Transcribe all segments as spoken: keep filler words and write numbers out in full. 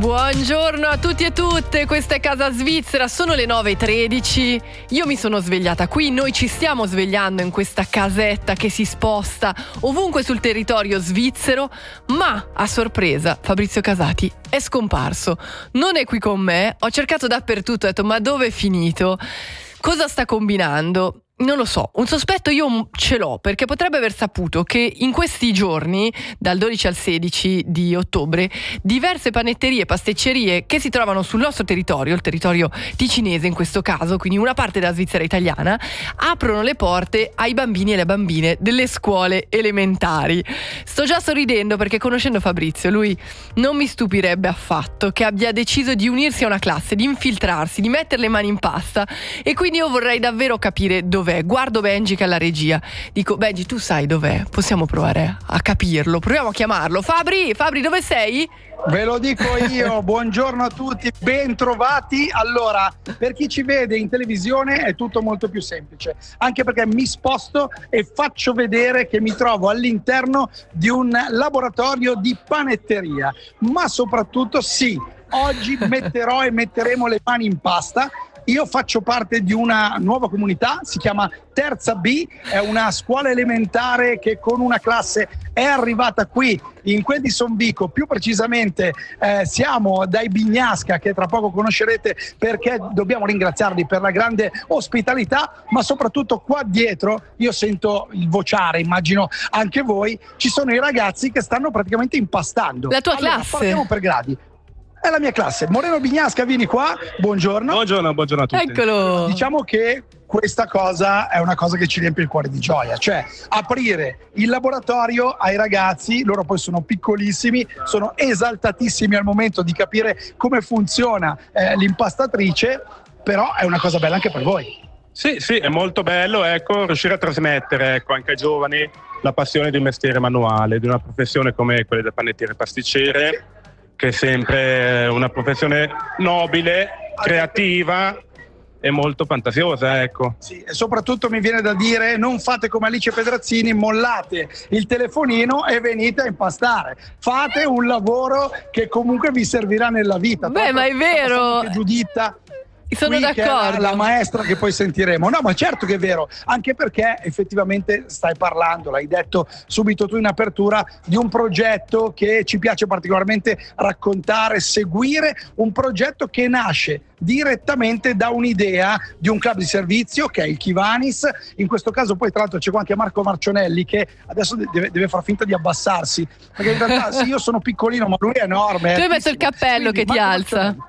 Buongiorno a tutti e tutte, questa è Casa Svizzera, sono le nove e tredici, io mi sono svegliata qui, noi ci stiamo svegliando in questa casetta che si sposta ovunque sul territorio svizzero, ma a sorpresa Fabrizio Casati è scomparso, non è qui con me, ho cercato dappertutto, ho detto ma dove è finito? Cosa sta combinando? Non lo so, un sospetto io ce l'ho, perché potrebbe aver saputo che in questi giorni, dal dodici al sedici di ottobre, diverse panetterie e pasticcerie che si trovano sul nostro territorio, il territorio ticinese in questo caso, quindi una parte della Svizzera italiana, aprono le porte ai bambini e alle bambine delle scuole elementari. Sto già sorridendo perché, conoscendo Fabrizio, lui non mi stupirebbe affatto che abbia deciso di unirsi a una classe, di infiltrarsi, di mettere le mani in pasta, e quindi io vorrei davvero capire dov'è. Guardo Benji che è alla regia, dico Benji, tu sai dov'è? Possiamo provare a capirlo, proviamo a chiamarlo. Fabri, Fabri, dove sei? Ve lo dico io, buongiorno a tutti, ben trovati. Allora, per chi ci vede in televisione è tutto molto più semplice, anche perché mi sposto e faccio vedere che mi trovo all'interno di un laboratorio di panetteria, ma soprattutto sì, oggi metterò e metteremo le mani in pasta. Io faccio parte di una nuova comunità, si chiama Terza B, è una scuola elementare che con una classe è arrivata qui in quel di Sonvico, più precisamente eh, siamo dai Bignasca, che tra poco conoscerete perché dobbiamo ringraziarli per la grande ospitalità, ma soprattutto qua dietro io sento il vociare, immagino anche voi, ci sono i ragazzi che stanno praticamente impastando. La tua allora, classe? Partiamo per gradi. È la mia classe. Moreno Bignasca, vieni qua. Buongiorno. Buongiorno, buongiorno a tutti. Eccolo. Diciamo che questa cosa è una cosa che ci riempie il cuore di gioia, cioè aprire il laboratorio ai ragazzi, loro poi sono piccolissimi, sono esaltatissimi al momento di capire come funziona eh, l'impastatrice, però è una cosa bella anche per voi. Sì, sì, è molto bello, ecco, riuscire a trasmettere, ecco, anche ai giovani la passione di un mestiere manuale, di una professione come quella del panettiere pasticcere, che è sempre una professione nobile, creativa e molto fantasiosa, ecco. Sì, e soprattutto mi viene da dire, non fate come Alice Pedrazzini, mollate il telefonino e venite a impastare. Fate un lavoro che comunque vi servirà nella vita. Beh, ma è vero. Giuditta. Sono Qui, d'accordo. Che è la, la maestra che poi sentiremo. No, ma certo che è vero, anche perché effettivamente stai parlando, l'hai detto subito tu in apertura, di un progetto che ci piace particolarmente raccontare, seguire, un progetto che nasce direttamente da un'idea di un club di servizio che è il Kivanis. In questo caso poi tra l'altro c'è qua anche Marco Marcionelli, che adesso deve, deve far finta di abbassarsi, perché in realtà sì, io sono piccolino ma lui è enorme. Tu hai messo il cappello. Quindi, che ti Marco alza. Marcionelli.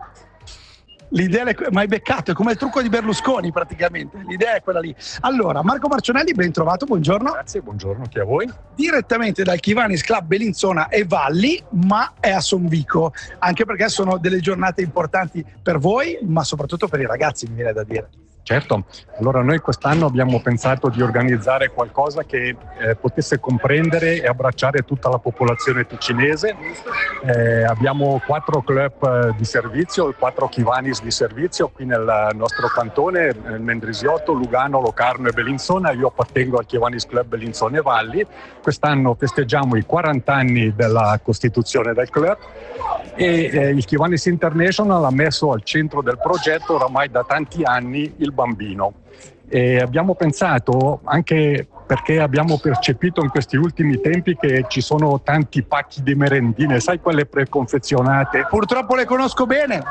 L'idea è, ma hai beccato, è come il trucco di Berlusconi praticamente, l'idea è quella lì. Allora, Marco Marcionelli, ben trovato, buongiorno. Grazie, buongiorno anche a voi. Direttamente dal Kivanis Club Bellinzona e Valli, ma è a Sonvico, anche perché sono delle giornate importanti per voi, ma soprattutto per i ragazzi, mi viene da dire. Certo, allora noi quest'anno abbiamo pensato di organizzare qualcosa che eh, potesse comprendere e abbracciare tutta la popolazione ticinese. Eh, abbiamo quattro club eh, di servizio, quattro Kivanis di servizio qui nel nostro cantone, nel Mendrisiotto, Lugano, Locarno e Bellinzona. Io appartengo al Kivanis Club Bellinzona e Valli. Quest'anno festeggiamo i quaranta anni della costituzione del club e eh, il Kivanis International ha messo al centro del progetto oramai da tanti anni il bambino. E abbiamo pensato, anche perché abbiamo percepito in questi ultimi tempi che ci sono tanti pacchi di merendine, sai, quelle preconfezionate? Purtroppo le conosco bene.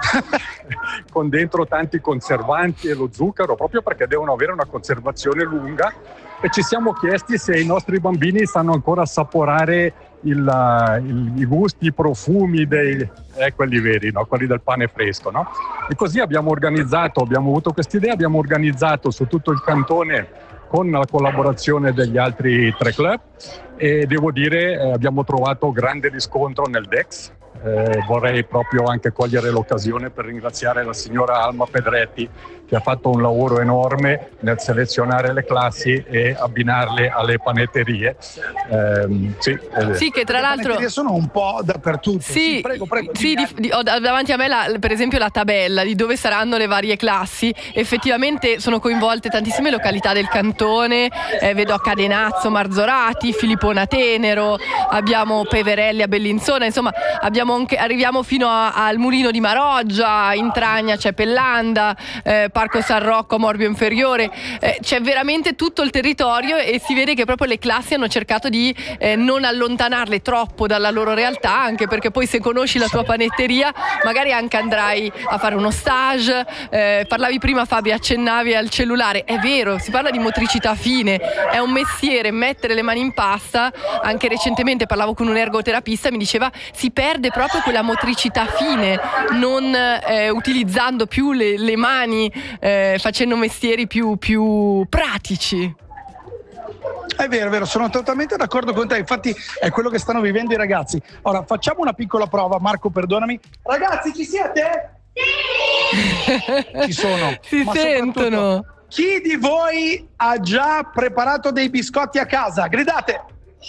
Con dentro tanti conservanti e lo zucchero, proprio perché devono avere una conservazione lunga, e ci siamo chiesti se i nostri bambini sanno ancora assaporare il, il, i gusti, i profumi dei eh, quelli veri, no? Quelli del pane fresco, no? E così abbiamo organizzato, abbiamo avuto quest'idea, abbiamo organizzato su tutto il cantone con la collaborazione degli altri tre club, e devo dire eh, abbiamo trovato grande riscontro nel D E X. Eh, vorrei proprio anche cogliere l'occasione per ringraziare la signora Alma Pedretti, che ha fatto un lavoro enorme nel selezionare le classi e abbinarle alle panetterie. Eh, sì, eh. sì, che tra le l'altro panetterie sono un po' dappertutto. Sì, sì prego, prego. Sì, di, di, ho davanti a me la, per esempio la tabella di dove saranno le varie classi. Effettivamente sono coinvolte tantissime località del cantone, eh, vedo a Cadenazzo, Marzorati, Filippona Tenero, abbiamo Peverelli a Bellinzona, insomma abbiamo arriviamo, anche, arriviamo fino a, al Mulino di Maroggia, in Tragna c'è Pellanda, eh, Parco San Rocco, Morbio Inferiore, eh, c'è veramente tutto il territorio e si vede che proprio le classi hanno cercato di eh, non allontanarle troppo dalla loro realtà, anche perché poi se conosci la tua panetteria magari anche andrai a fare uno stage. Eh, parlavi prima, Fabio, accennavi al cellulare, è vero, si parla di motricità fine, è un mestiere mettere le mani in pasta. Anche recentemente parlavo con un ergoterapista, mi diceva si perde proprio quella motricità fine non eh, utilizzando più le, le mani, eh, facendo mestieri più, più pratici. È vero, è vero, sono totalmente d'accordo con te, infatti è quello che stanno vivendo i ragazzi. Ora facciamo una piccola prova, Marco, perdonami. Ragazzi, ci siete? Sì! Ci sono. Si ma sentono. Chi di voi ha già preparato dei biscotti a casa? Gridate!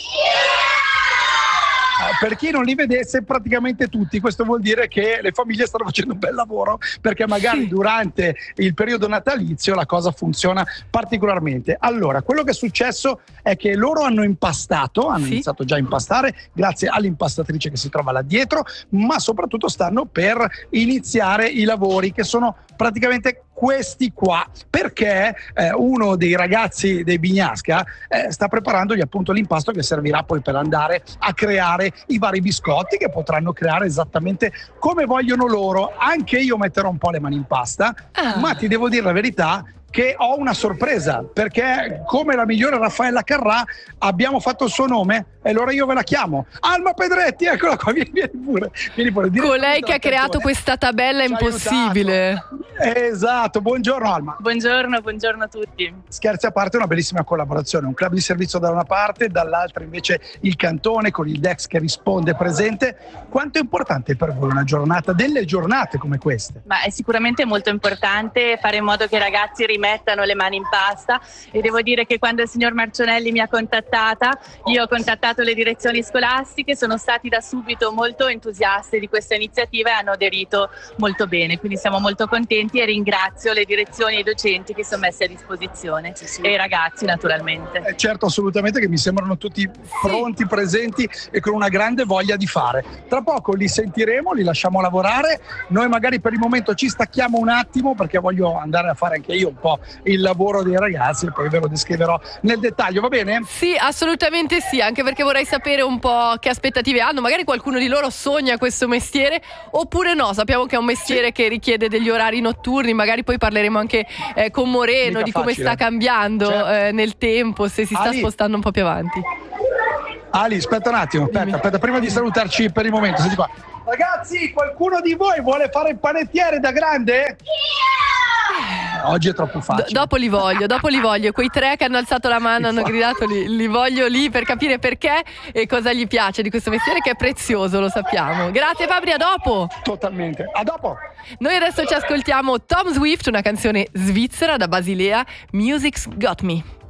Per chi non li vedesse, praticamente tutti. Questo vuol dire che le famiglie stanno facendo un bel lavoro, perché magari sì, durante il periodo natalizio la cosa funziona particolarmente. Allora, quello che è successo è che loro hanno impastato, hanno sì. iniziato già a impastare grazie all'impastatrice che si trova là dietro, ma soprattutto stanno per iniziare i lavori, che sono praticamente questi qua, perché eh, uno dei ragazzi dei Bignasca eh, sta preparandogli appunto l'impasto che servirà poi per andare a creare i vari biscotti, che potranno creare esattamente come vogliono loro. Anche io metterò un po' le mani in pasta, ah. ma ti devo dire la verità che ho una sorpresa, perché come la migliore Raffaella Carrà abbiamo fatto il suo nome e allora io ve la chiamo Alma Pedretti, eccola qua, vieni, vieni pure, vieni pure. Colei che ha creato questa tabella impossibile. Aiutato. Esatto, buongiorno Alma. Buongiorno, buongiorno a tutti. Scherzi a parte, una bellissima collaborazione, un club di servizio da una parte, dall'altra invece il cantone con il Dex che risponde presente. Quanto è importante per voi una giornata, delle giornate come queste? Ma è sicuramente molto importante fare in modo che i ragazzi rimettano le mani in pasta, e devo dire che quando il signor Marcionelli mi ha contattata, io ho contattato le direzioni scolastiche, sono stati da subito molto entusiasti di questa iniziativa e hanno aderito molto bene, quindi siamo molto contenti e ringrazio le direzioni e i docenti che sono messi a disposizione, sì, sì. e i ragazzi naturalmente. Eh, certo, assolutamente, che mi sembrano tutti pronti, presenti e con una grande voglia di fare. Tra poco li sentiremo, li lasciamo lavorare, noi magari per il momento ci stacchiamo un attimo perché voglio andare a fare anche io un po' il lavoro dei ragazzi e poi ve lo descriverò nel dettaglio, va bene? Sì, assolutamente sì, anche perché vorrei sapere un po' che aspettative hanno, magari qualcuno di loro sogna questo mestiere oppure no. Sappiamo che è un mestiere sì. che richiede degli orari notturni, magari poi parleremo anche eh, con Moreno Mica di come facile. sta cambiando certo. eh, nel tempo, se si sta Ali. spostando un po' più avanti. Ali, aspetta un attimo, aspetta, aspetta prima di salutarci per il momento, senti qua. Ragazzi, qualcuno di voi vuole fare il panettiere da grande? Yeah! Oggi è troppo facile. Do- dopo li voglio, dopo li voglio. Quei tre che hanno alzato la mano, hanno gridato, li, li voglio lì per capire perché e cosa gli piace di questo mestiere, che è prezioso, lo sappiamo. Grazie Fabri, a dopo. Totalmente, a dopo. Noi adesso ci ascoltiamo Tom Swift, una canzone svizzera da Basilea, Music's Got Me.